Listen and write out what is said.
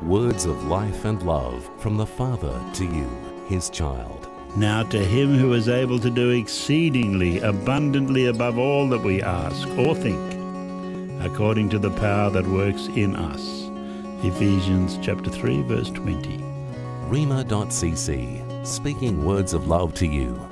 Words of life and love from the Father to you, his child. Now to him who is able to do exceedingly abundantly above all that we ask or think, according to the power that works in us. Ephesians chapter 3, verse 20. Rhema.cc, speaking words of love to you.